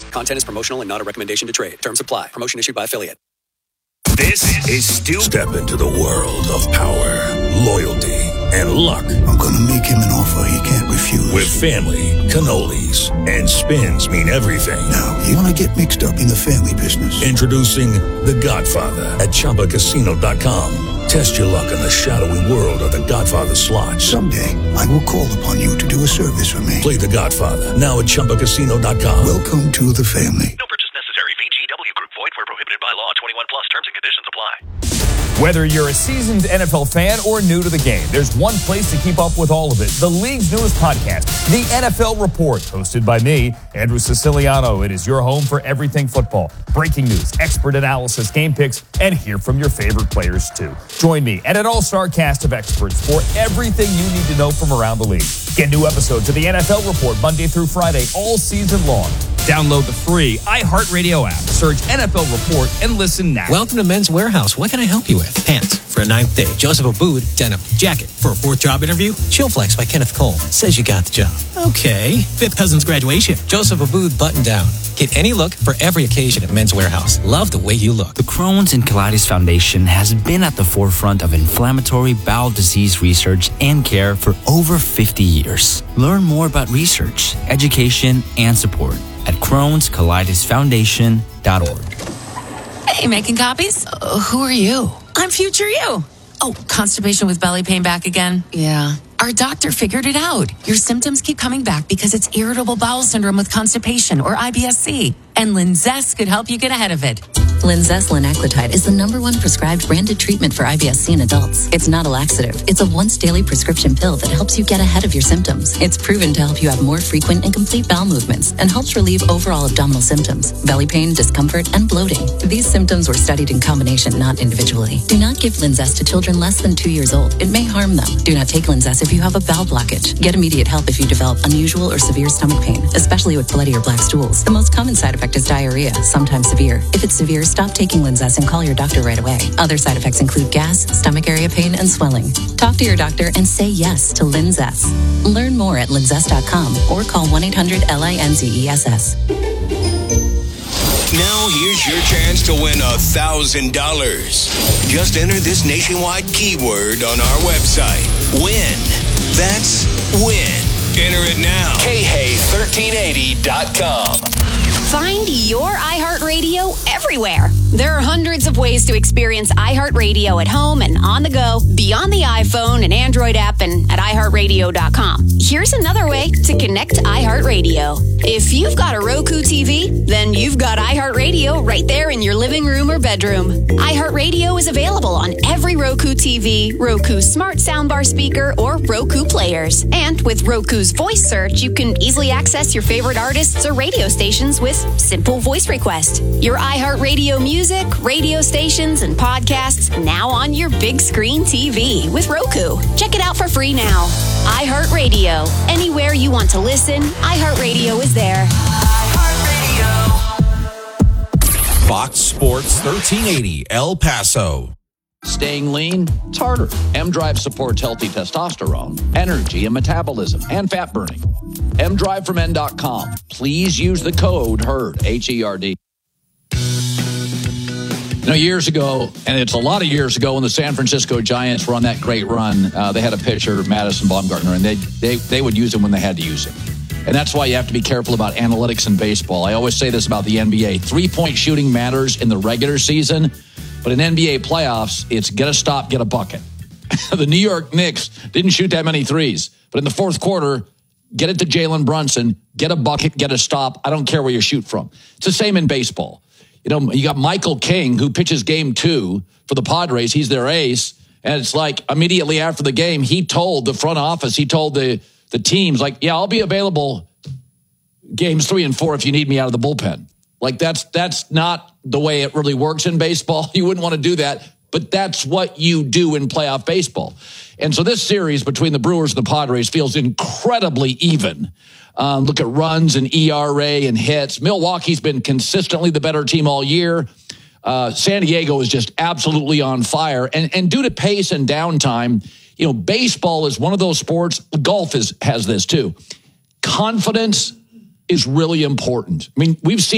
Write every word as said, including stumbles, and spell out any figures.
Content is promotional and not a recommendation to trade. Terms apply. Promotion issued by affiliate. This is still Step into the world of power, loyalty, and luck. I'm going to make him an offer he can't refuse. With family, cannolis, and spins mean everything. Now, you want to get mixed up in the family business. Introducing The Godfather at Chumba Casino dot com. Test your luck in the shadowy world of The Godfather slot. Someday, I will call upon you to do a service for me. Play The Godfather now at Chumba Casino dot com. Welcome to the family. No purchase necessary. V G W Group. Void where prohibited by law. twenty-one plus. Terms and conditions apply. Whether you're a seasoned N F L fan or new to the game, there's one place to keep up with all of it. The league's newest podcast, The N F L Report, hosted by me, Andrew Siciliano. It is your home for everything football. Breaking news, expert analysis, game picks, and hear from your favorite players, too. Join me and an all-star cast of experts for everything you need to know from around the league. Get new episodes of The N F L Report Monday through Friday, all season long. Download the free iHeartRadio app. Search N F L Report and listen now. Welcome to Men's Warehouse. What can I help you with? Pants for a ninth day. Joseph Abood, denim. Jacket for a fourth job interview. Chillflex by Kenneth Cole. Says you got the job. Okay. Fifth cousin's graduation. Joseph Abood button down. Get any look for every occasion at Men's Warehouse. Love the way you look. The Crohn's and Colitis Foundation has been at the forefront of inflammatory bowel disease research and care for over fifty years. Learn more about research, education, and support at Crohn's Colitis Foundation dot org. Hey, making copies? Uh, who are you? I'm future you. Oh, constipation with belly pain back again? Yeah. Our doctor figured it out. Your symptoms keep coming back because it's irritable bowel syndrome with constipation, or I B S C. And Linzess could help you get ahead of it. Linzess linaclotide is the number one prescribed branded treatment for I B S C in adults. It's not a laxative. It's a once-daily prescription pill that helps you get ahead of your symptoms. It's proven to help you have more frequent and complete bowel movements and helps relieve overall abdominal symptoms, belly pain, discomfort, and bloating. These symptoms were studied in combination, not individually. Do not give Linzess to children less than two years old. It may harm them. Do not take Linzess if you have a bowel blockage. Get immediate help if you develop unusual or severe stomach pain, especially with bloody or black stools. The most common side effect is diarrhea, sometimes severe. If it's severe, stop taking Linzess and call your doctor right away. Other side effects include gas, stomach area pain, and swelling. Talk to your doctor and say yes to Linzess. Learn more at linzess dot com or call one eight hundred L I N Z E S S. Now here's your chance to win a thousand dollars. Just enter this nationwide keyword on our website. Win. That's win. Enter it now. K Hay thirteen eighty dot com. Find your iHeartRadio everywhere. There are hundreds of ways to experience iHeartRadio at home and on the go, beyond the iPhone and Android app, and at i heart radio dot com. Here's another way to connect to iHeartRadio. If you've got a Roku T V, then you've got iHeartRadio right there in your living room or bedroom. iHeartRadio is available on every Roku T V, Roku smart soundbar speaker, or Roku players. And with Roku's voice search, you can easily access your favorite artists or radio stations with simple voice request. Your iHeartRadio music, radio stations, and podcasts now on your big screen T V with Roku. Check it out for free now. iHeartRadio. Anywhere you want to listen, iHeartRadio is there. Fox Sports thirteen eighty El Paso. Staying lean? It's harder. M-Drive supports healthy testosterone, energy and metabolism, and fat burning. M Drive from N dot com. Please use the code HERD, H E R D. You know, years ago, and it's a lot of years ago, when the San Francisco Giants were on that great run, uh, they had a pitcher, Madison Bumgarner, and they, they, they would use him when they had to use him. And that's why you have to be careful about analytics in baseball. I always say this about the N B A. Three-point shooting matters in the regular season, but in N B A playoffs, it's get a stop, get a bucket. The New York Knicks didn't shoot that many threes, but in the fourth quarter, get it to Jalen Brunson, get a bucket, get a stop. I don't care where you shoot from. It's the same in baseball. You know, you got Michael King, who pitches game two for the Padres. He's their ace. And it's like immediately after the game, he told the front office, he told the, the teams, like, yeah, I'll be available games three and four if you need me out of the bullpen. Like, that's that's not the way it really works in baseball. You wouldn't want to do that, but that's what you do in playoff baseball. And so this series between the Brewers and the Padres feels incredibly even. Um, look at runs and E R A and hits. Milwaukee's been consistently the better team all year. Uh, San Diego is just absolutely on fire. And, and due to pace and downtime, you know, baseball is one of those sports. Golf is has this too. Confidence is really important. I mean, we've seen